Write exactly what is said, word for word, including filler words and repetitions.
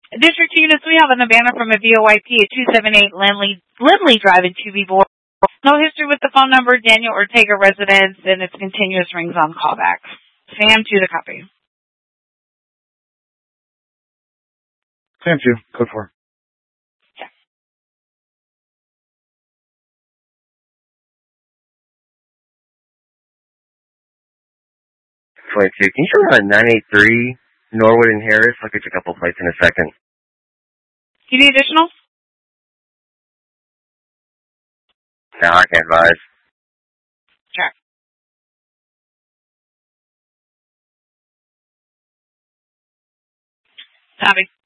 District units, we have an Havana from a V O I P at two seven eight Lindley, Lindley Drive in two B four. No history with the phone number, Daniel Ortega residence, and it's continuous rings on callback. Sam to the copy. Sam two, code four. Yeah. twenty-two. Can you show me on nine eight three Norwood and Harris? I'll get you a couple plates in a second. You need additional? No, I can't advise. Sure. Copy.